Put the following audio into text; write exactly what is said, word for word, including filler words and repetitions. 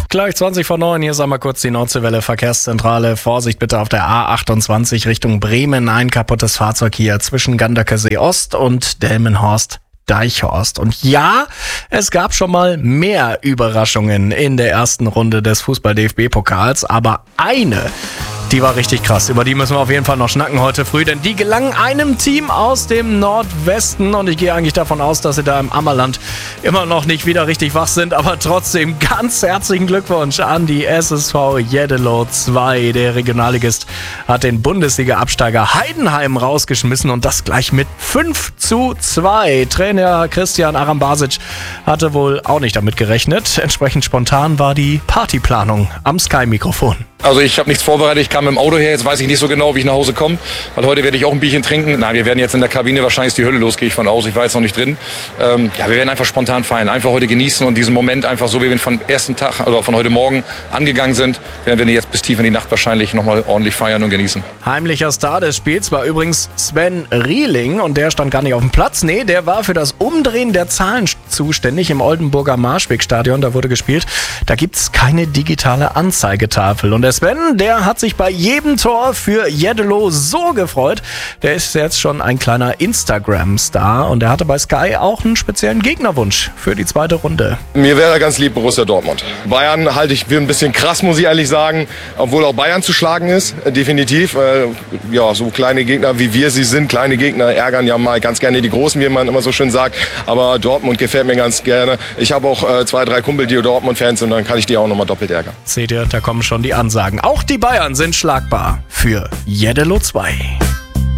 Gleich zwanzig vor neun, hier ist einmal kurz die Nordseewelle Verkehrszentrale. Vorsicht bitte auf der A achtundzwanzig Richtung Bremen. Ein kaputtes Fahrzeug hier zwischen Ganderkesee Ost und Delmenhorst Deichhorst. Und ja, es gab schon mal mehr Überraschungen in der ersten Runde des Fußball-D F B-Pokals, aber eine, die war richtig krass. Über die müssen wir auf jeden Fall noch schnacken heute früh, denn die gelang einem Team aus dem Nordwesten. Und ich gehe eigentlich davon aus, dass sie da im Ammerland immer noch nicht wieder richtig wach sind. Aber trotzdem ganz herzlichen Glückwunsch an die S S V Jeddelo zwei. Der Regionalligist hat den Bundesliga-Absteiger Heidenheim rausgeschmissen und das gleich mit fünf zu zwei. Trainer Christian Arambasic hatte wohl auch nicht damit gerechnet. Entsprechend spontan war die Partyplanung am Sky-Mikrofon. Also ich habe nichts vorbereitet, ich kam mit dem Auto her, jetzt weiß ich nicht so genau, wie ich nach Hause komme, weil heute werde ich auch ein Bierchen trinken. Nein, wir werden jetzt in der Kabine, wahrscheinlich ist die Hölle los, gehe ich von aus, ich war jetzt noch nicht drin. Ähm, ja, wir werden einfach spontan feiern, einfach heute genießen und diesen Moment einfach so, wie wir von ersten Tag, also von heute Morgen angegangen sind, werden wir jetzt bis tief in die Nacht wahrscheinlich nochmal ordentlich feiern und genießen. Heimlicher Star des Spiels war übrigens Sven Rieling und der stand gar nicht auf dem Platz. Nee, der war für das Umdrehen der Zahlen zuständig im Oldenburger Marschwegstadion, da wurde gespielt. Da gibt's keine digitale Anzeigetafel und der Sven, der hat sich bei jedem Tor für Jeddelo so gefreut. Der ist jetzt schon ein kleiner Instagram-Star und er hatte bei Sky auch einen speziellen Gegnerwunsch für die zweite Runde. Mir wäre ganz lieb Borussia Dortmund. Bayern halte ich für ein bisschen krass, muss ich ehrlich sagen, obwohl auch Bayern zu schlagen ist, definitiv. Äh, ja, so kleine Gegner wie wir sie sind, kleine Gegner ärgern ja mal ganz gerne die Großen, wie man immer so schön sagt. Aber Dortmund gefällt mir ganz gerne. Ich habe auch äh, zwei, drei Kumpel, die Dortmund-Fans sind, dann kann ich die auch nochmal doppelt ärgern. Seht ihr, da kommen schon die Ansagen. Auch die Bayern sind schlagbar für Jeddelo zwei.